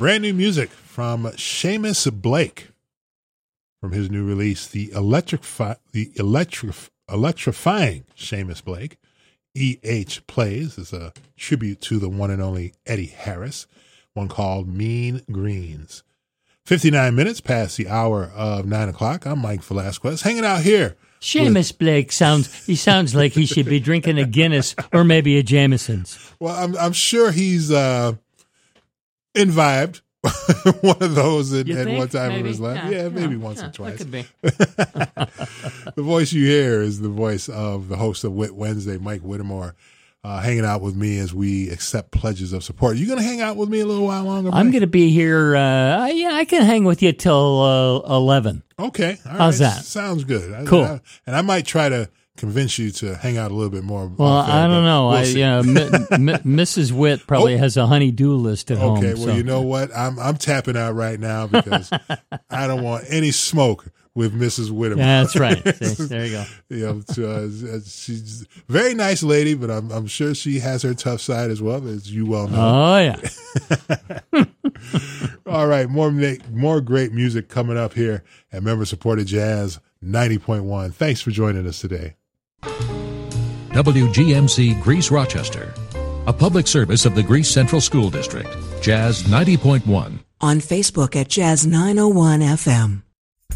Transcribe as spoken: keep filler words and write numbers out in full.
brand new music from Seamus Blake from his new release, the electrify the electrif- electrifying Seamus Blake. E H Plays is a tribute to the one and only Eddie Harris, one called Mean Greens. fifty-nine minutes past the hour of nine o'clock. I'm Mike Velasquez, hanging out here. Seamus Blake sounds, he sounds like he should be drinking a Guinness or maybe a Jameson's. Well, I'm, I'm sure he's uh, invibed one of those at, at one time maybe? of his life. Yeah, yeah maybe yeah, once yeah, or twice. That could be. The voice you hear is the voice of the host of Wit Wednesday, Mike Whittemore, uh, hanging out with me as we accept pledges of support. Are you going to hang out with me a little while longer, Mike? I'm going to be here. Uh, yeah, I can hang with you till uh, eleven. Okay. All How's right. that? Sounds good. Cool. I, I, and I might try to convince you to hang out a little bit more. Well, I don't know. We'll I, you know, M- M- Missus Witt probably oh. has a honey-do list at okay, home. Okay, well, so. you know what? I'm I'm tapping out right now because I don't want any smoke with Missus Whittemore. That's right. See, there you go. You know, uh, she's a very nice lady, but I'm I'm sure she has her tough side as well, as you well know. Oh yeah. All right, more more great music coming up here at Member Supported Jazz ninety point one. Thanks for joining us today. W G M C Greece Rochester, a public service of the Greece Central School District. Jazz ninety point one. On Facebook at Jazz nine oh one F M.